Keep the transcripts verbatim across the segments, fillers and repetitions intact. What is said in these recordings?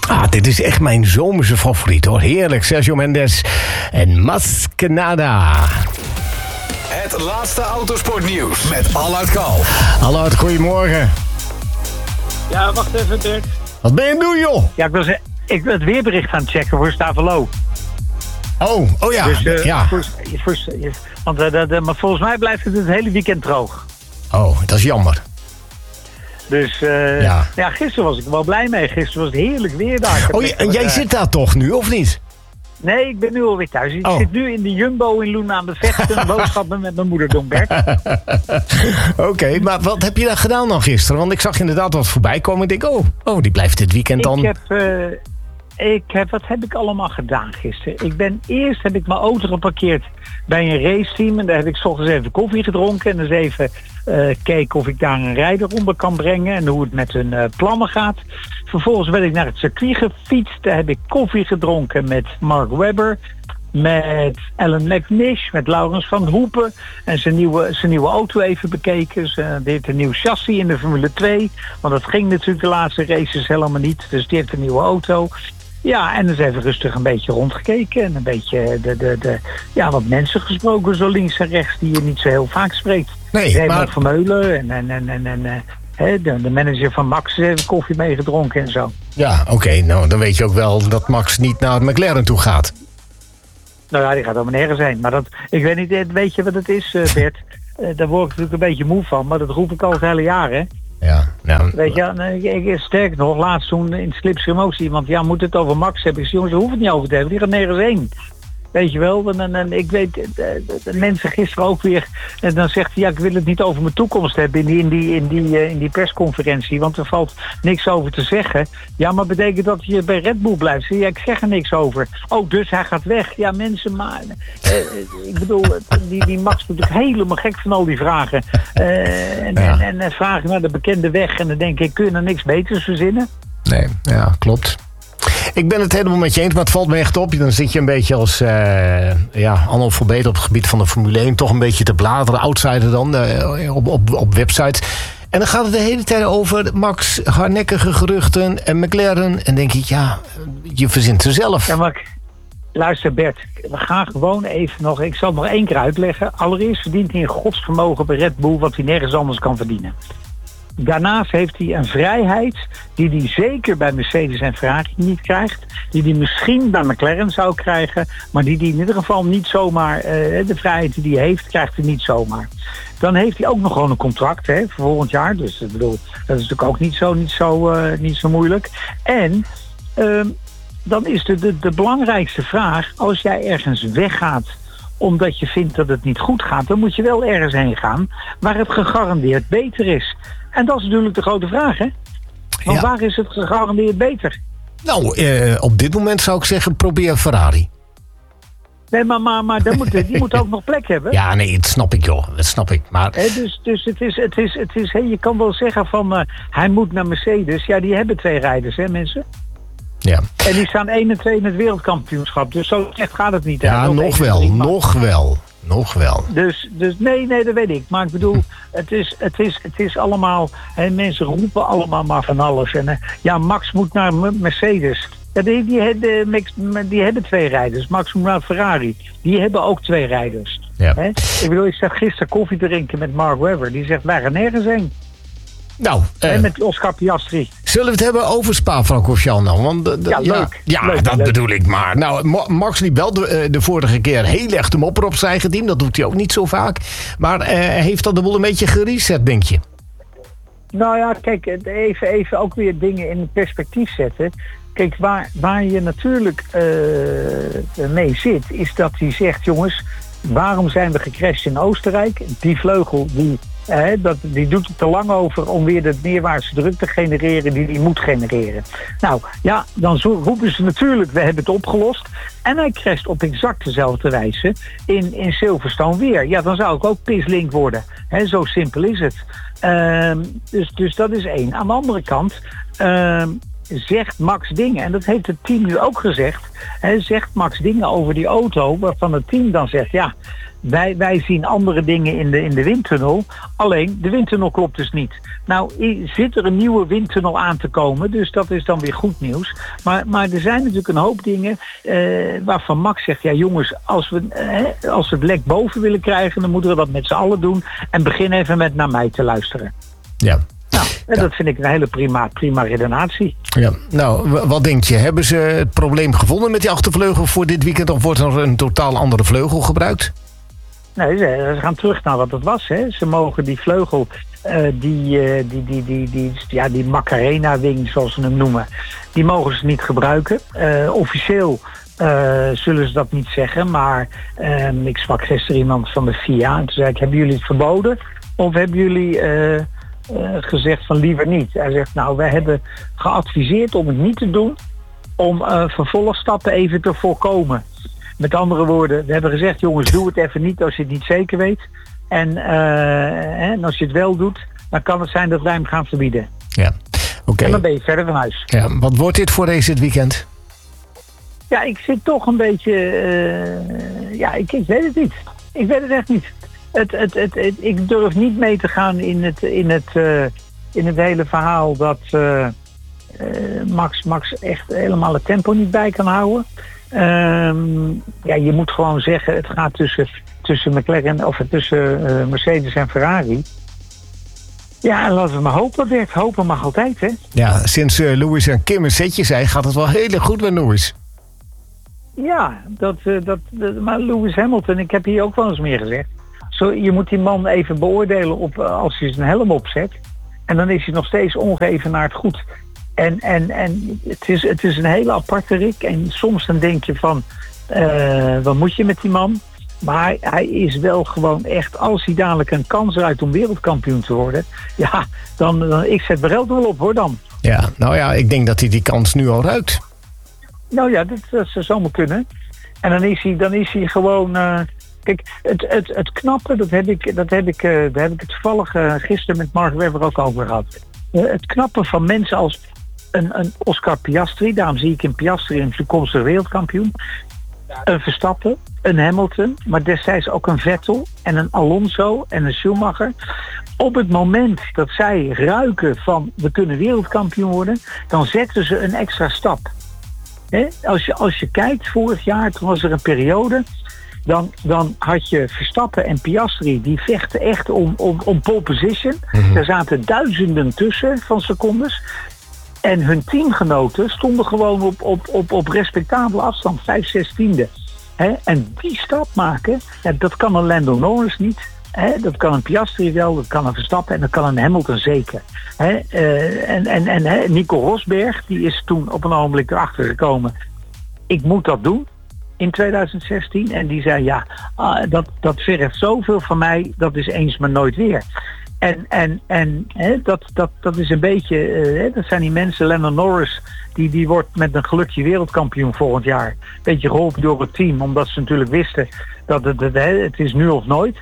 Ah, dit is echt mijn zomerse favoriet hoor. Heerlijk, Sergio Mendes en Maskenada. Het laatste autosportnieuws met Allard Kalf. Allard, goedemorgen. Ja, wacht even, Bert. Wat ben je aan het doen, joh? Ja, ik was ik ben het weerbericht aan het checken voor Stavelo. Oh, oh ja. Dus, uh, ja. Voor, voor, want, uh, de, de, maar volgens mij blijft het het hele weekend droog. Oh, dat is jammer. Dus uh, ja. ja, gisteren was ik er wel blij mee. Gisteren was het heerlijk weer daar. Oh, en jij uh, zit daar toch nu, of niet? Nee, ik ben nu alweer thuis. Ik oh. zit nu in de Jumbo in Loen aan de vechten. Boodschappen met mijn moeder doen, Bert. Oké, okay, maar wat heb je daar gedaan dan gisteren? Want ik zag inderdaad wat voorbij komen. Ik denk, oh, oh die blijft dit weekend dan... Ik heb... Uh, Ik heb, wat heb ik allemaal gedaan gisteren? Ik ben eerst heb ik mijn auto geparkeerd bij een raceteam. En daar heb ik 's ochtends even koffie gedronken. En eens even uh, keken of ik daar een rijder onder kan brengen. En hoe het met hun uh, plannen gaat. Vervolgens ben ik naar het circuit gefietst. Daar heb ik koffie gedronken met Mark Webber. Met Alan McNish, met Laurens van Hoepen. En zijn nieuwe, zijn nieuwe auto even bekeken. Ze, die heeft een nieuw chassis in de Formule twee. Want dat ging natuurlijk de laatste races helemaal niet. Dus die heeft een nieuwe auto. Ja, en dus even rustig een beetje rondgekeken. En een beetje de, de, de, ja, wat mensen gesproken, zo links en rechts, die je niet zo heel vaak spreekt. Nee, Raymond maar... Vermeulen en, en, en, en, en uh, de, de manager van Max heeft even koffie meegedronken en zo. Ja, oké. Okay, nou, dan weet je ook wel dat Max niet naar McLaren toe gaat. Nou ja, die gaat helemaal nergens heen. Maar dat, ik weet niet, weet je wat het is, uh, Bert? Uh, daar word ik natuurlijk een beetje moe van, maar dat roep ik al het hele jaar, hè? Ja, nou... Weet je, ik, ik, sterk nog, laatst toen in Slipse Emotie iemand, ja, moet het over Max hebben? Ik zei, jongens, daar hoeft het niet over te hebben, die gaat nergens heen. Weet je wel, en, en, en ik weet, de, de mensen gisteren ook weer, en dan zegt hij, ja, ik wil het niet over mijn toekomst hebben in die, in die, in die, uh, in die persconferentie, want er valt niks over te zeggen. Ja, maar betekent dat je bij Red Bull blijft? Ja, ik zeg er niks over. Oh, dus hij gaat weg. Ja, mensen, maar, uh, ik bedoel, die, die Max wordt natuurlijk helemaal gek van al die vragen. Uh, en, ja. en, en vragen naar de bekende weg, en dan denk ik, kun je er niks beters verzinnen? Nee, ja, klopt. Ik ben het helemaal met je eens, maar het valt me echt op. Dan zit je een beetje als uh, ja, analfabeet op het gebied van de Formule één... toch een beetje te bladeren, outsider dan, uh, op, op, op websites. En dan gaat het de hele tijd over Max, hardnekkige geruchten en McLaren. En denk ik, ja, je verzint ze zelf. Ja, maar luister Bert, we gaan gewoon even nog... Ik zal het nog één keer uitleggen. Allereerst verdient hij een godsvermogen bij Red Bull... wat hij nergens anders kan verdienen. Daarnaast heeft hij een vrijheid die hij zeker bij Mercedes en Ferrari niet krijgt. Die hij misschien bij McLaren zou krijgen. Maar die hij in ieder geval niet zomaar... Uh, de vrijheid die hij heeft, krijgt hij niet zomaar. Dan heeft hij ook nog gewoon een contract hè, voor volgend jaar. Dus ik bedoel, dat is natuurlijk ook niet zo, niet zo, uh, niet zo moeilijk. En uh, dan is de, de, de belangrijkste vraag... als jij ergens weggaat... omdat je vindt dat het niet goed gaat... dan moet je wel ergens heen gaan... waar het gegarandeerd beter is. En dat is natuurlijk de grote vraag, hè? Want ja. Waar is het gegarandeerd beter? Nou, eh, op dit moment zou ik zeggen, probeer Ferrari. Nee, maar, maar, maar die, moet, die moet ook nog plek hebben. Ja, nee, dat snap ik, joh. Dat snap ik. Maar... He, dus dus het is, het is, het is, he, je kan wel zeggen van... Uh, hij moet naar Mercedes. Ja, die hebben twee rijders, hè, mensen? Ja. En die staan één en twee in het wereldkampioenschap. Dus zo echt gaat het niet. Ja, nog wel, nog wel. Nog wel. Dus, dus nee, nee, dat weet ik. Maar ik bedoel, het is, het is, het is allemaal... Hè, mensen roepen allemaal maar van alles. En uh, ja, Max moet naar Mercedes. Ja, die, die, die, die hebben twee rijders. Max moet naar Ferrari. Die hebben ook twee rijders. Ja. Hè? Ik bedoel, ik zag gisteren koffie drinken met Mark Webber. Die zegt, wij gaan nergens heen. Nou, uh, en met Oscar Piastri. Zullen we het hebben over Spa-Francorchamps nou? Want, uh, ja, ja, leuk. Ja, leuk, dat leuk. bedoel ik maar. Nou, Max liep wel de, de vorige keer heel erg de mopper op zijn eigen team. Dat doet hij ook niet zo vaak. Maar uh, heeft dat de boel een beetje gereset, denk je? Nou ja, kijk, even, even ook weer dingen in perspectief zetten. Kijk, waar, waar je natuurlijk uh, mee zit, is dat hij zegt, jongens, waarom zijn we gecrashed in Oostenrijk? Die vleugel, die, uh, dat, die doet er te lang over om weer de neerwaartse druk te genereren die die moet genereren. Nou, ja, dan zo, roepen ze natuurlijk, we hebben het opgelost. En hij crasht op exact dezelfde wijze in, in Silverstone weer. Ja, dan zou ik ook pislink worden. He, zo simpel is het. Uh, dus, dus dat is één. Aan de andere kant... Uh, zegt Max dingen. En dat heeft het team nu ook gezegd. Hè, zegt Max dingen over die auto, waarvan het team dan zegt, ja, wij, wij zien andere dingen in de, in de windtunnel. Alleen, de windtunnel klopt dus niet. Nou, zit er een nieuwe windtunnel aan te komen, dus dat is dan weer goed nieuws. Maar, maar er zijn natuurlijk een hoop dingen eh, waarvan Max zegt, ja jongens, als we, eh, als we het lek boven willen krijgen, dan moeten we dat met z'n allen doen. En begin even met naar mij te luisteren. Ja. Nou, en ja. dat vind ik een hele prima, prima redenatie. Ja. Nou, w- wat denk je? Hebben ze het probleem gevonden met die achtervleugel voor dit weekend? Of wordt er een totaal andere vleugel gebruikt? Nee, ze, ze gaan terug naar wat het was. Hè. Ze mogen die vleugel, uh, die, uh, die, die, die, die, ja, die Macarena-wing, zoals ze hem noemen, die mogen ze niet gebruiken. Uh, officieel uh, zullen ze dat niet zeggen, maar uh, ik sprak gisteren iemand van de F I A en toen zei ik, hebben jullie het verboden? Of hebben jullie uh, uh, gezegd van liever niet? Hij zegt, nou, wij hebben geadviseerd om het niet te doen, om uh, vervolgstappen even te voorkomen. Met andere woorden, we hebben gezegd, jongens, doe het even niet als je het niet zeker weet. En, uh, en als je het wel doet, dan kan het zijn dat wij hem gaan verbieden. Ja, oké. Okay. En dan ben je verder van huis. Ja, wat wordt dit voor race dit weekend? Ja, ik zit toch een beetje... Uh, ja, ik, ik weet het niet. Ik weet het echt niet. Het, het, het, het, ik durf niet mee te gaan in het, in het, uh, in het hele verhaal dat uh, uh, Max, Max echt helemaal het tempo niet bij kan houden. Um, ja, je moet gewoon zeggen, het gaat tussen, tussen McLaren of tussen uh, Mercedes en Ferrari. Ja, laten we maar hopen, Bert. Hopen mag altijd, hè? Ja, sinds uh, Lewis en Kim een setje zijn, gaat het wel heel goed met Lewis. Ja, dat, uh, dat, dat, maar Lewis Hamilton, ik heb hier ook wel eens meer gezegd. Zo, je moet die man even beoordelen op, uh, als hij zijn helm opzet. En dan is hij nog steeds ongeëvenaard goed. En, en, en het, is, het is een hele aparte Rick. En soms dan denk je van, uh, wat moet je met die man? Maar hij is wel gewoon echt, als hij dadelijk een kans eruit om wereldkampioen te worden, ja, dan, dan ik zet mijn geld wel op hoor dan. Ja, nou ja, ik denk dat hij die kans nu al ruikt. Nou ja, dat, dat zou zomaar kunnen. En dan is hij, dan is hij gewoon... Uh, kijk, het, het, het knappe, dat heb ik, dat heb ik, uh, daar heb ik het toevallig uh, gisteren met Mark Webber ook over gehad. Uh, het knappe van mensen als een, een Oscar Piastri, daarom zie ik in Piastri een toekomstige wereldkampioen. Een Verstappen, een Hamilton, maar destijds ook een Vettel en een Alonso en een Schumacher. Op het moment dat zij ruiken van we kunnen wereldkampioen worden, dan zetten ze een extra stap. He? Als je, als je kijkt, vorig jaar, toen was er een periode, dan, dan had je Verstappen en Piastri, die vechten echt om, om, om pole position. Mm-hmm. Er zaten duizenden tussen van secondes. En hun teamgenoten stonden gewoon op, op, op, op respectabele afstand, vijf, zes tiende. He? En die stap maken, ja, dat kan een Lando Norris niet. He? Dat kan een Piastri wel, dat kan een Verstappen en dat kan een Hamilton zeker. He? Uh, en en, en he? Nico Rosberg, die is toen op een ogenblik erachter gekomen. Ik moet dat doen in tweeduizend zestien. En die zei, ja, uh, dat, dat vergt zoveel van mij, dat is eens maar nooit weer. En, en, en hè, dat, dat, dat is een beetje, uh, dat zijn die mensen, Lando Norris, die, die wordt met een gelukje wereldkampioen volgend jaar. Een beetje geholpen door het team, omdat ze natuurlijk wisten dat het, het, het is nu of nooit.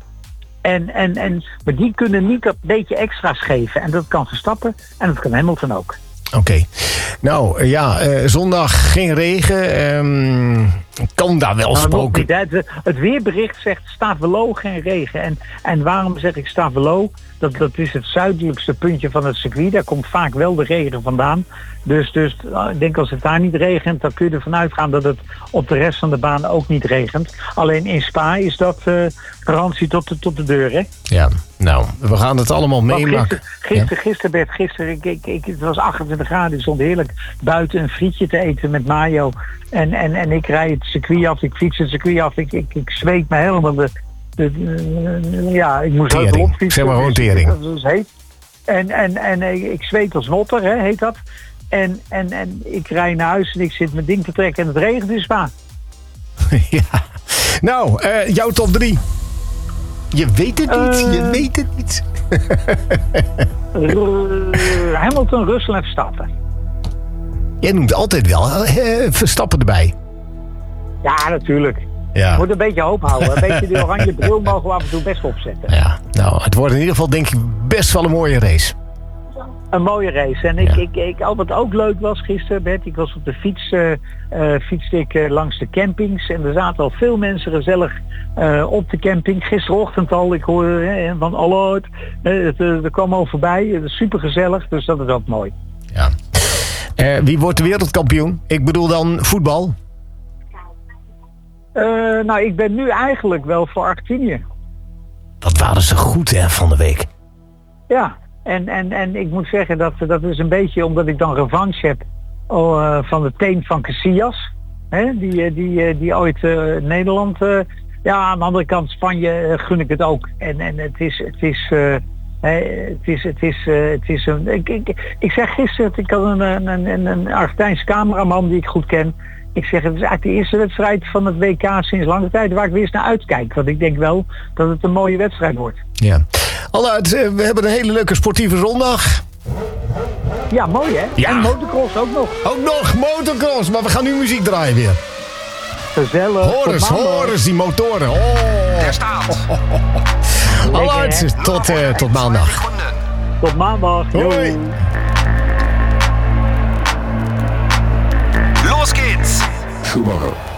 En, en, en, maar die kunnen niet dat beetje extra's geven. En dat kan Verstappen en dat kan Hamilton ook. Oké. Okay. Nou, ja, uh, zondag geen regen. Um, kan daar wel nou, spoken. Het, het weerbericht zegt Stavelo geen regen. En, en waarom zeg ik Stavelo? Dat, dat is het zuidelijkste puntje van het circuit. Daar komt vaak wel de regen vandaan. Dus, dus ik denk als het daar niet regent, dan kun je ervan uitgaan dat het op de rest van de baan ook niet regent. Alleen in Spa is dat uh, garantie tot de, tot de deur, hè? Ja, nou, we gaan het allemaal meemaken. Gisteren, gisteren, gisteren, Bert, gisteren, ik, ik, ik, het was achtentwintig graden. Ik stond heerlijk buiten een frietje te eten met mayo. En, en, en ik rijd het circuit af, ik fiets het circuit af, ik, ik, ik zweet me helemaal. De, de, de, ja, ik moest ook op fietsen. Zeg maar gewoon tering. Dat was heet. En, en, en ik zweet als notter, hè, heet dat. En, en, en ik rijd naar huis en ik zit mijn ding te trekken en het regent in Spa. Ja. Nou, uh, jouw top drie. Je weet het niet, uh, je weet het niet. uh, Hamilton, Russell en Verstappen. Jij noemt altijd wel uh, Verstappen erbij. Ja, natuurlijk. Ja. Je moet een beetje hoop houden. Een beetje die oranje bril mogen we af en toe best opzetten. Ja, nou, het wordt in ieder geval denk ik best wel een mooie race. Een mooie race. En ik, Ja. ik, ik, al wat ook leuk was gisteren, Bert, ik was op de fiets, uh, uh, fietste ik uh, langs de campings. En er zaten al veel mensen gezellig uh, op de camping. Gisterochtend al, ik hoorde uh, van Allo, uh, er kwam al voorbij. Het is super gezellig, dus dat is ook mooi. Ja. Uh, wie wordt de wereldkampioen? Ik bedoel dan voetbal. Uh, nou, ik ben nu eigenlijk wel voor Argentinië. Dat waren ze goed, hè, van de week. Ja, en, en, en ik moet zeggen dat dat is een beetje omdat ik dan revanche heb uh, van de teen van Casillas. Hè, die, die, die ooit uh, Nederland... Uh, ja, aan de andere kant Spanje uh, gun ik het ook. En, en het is... Het is uh, het is, het is, uh, het is een... Ik, ik, ik zeg gisteren, ik had een, een, een, een Argentijnse cameraman die ik goed ken. Ik zeg, het is eigenlijk de eerste wedstrijd van het W K sinds lange tijd waar ik weer eens naar uitkijk. Want ik denk wel dat het een mooie wedstrijd wordt. Ja. Alluit, we hebben een hele leuke sportieve zondag. Ja, mooi hè? Ja. En motocross ook nog. Ook nog motocross, maar we gaan nu muziek draaien weer. Gezellig. Hoor eens, hoor eens die motoren. Oh. Er staat. Alluit, tot, uh, tot maandag. Tot maandag. Hoi. Los geht's. Schumacher.